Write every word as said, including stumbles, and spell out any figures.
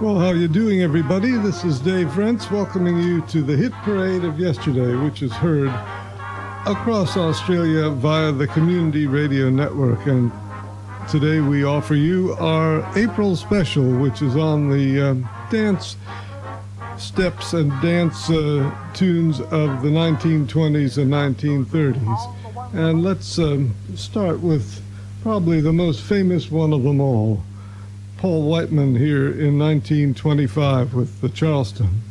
Well, how are you doing, everybody? This is Dave Rentz welcoming you to the hit parade of yesterday, which is heard across Australia via the Community Radio Network. And today we offer you our April special, which is on the um, dance steps and dance uh, tunes of the nineteen twenties and nineteen thirties. And let's um, start with probably the most famous one of them all, Paul Whiteman here in nineteen twenty-five with the Charleston.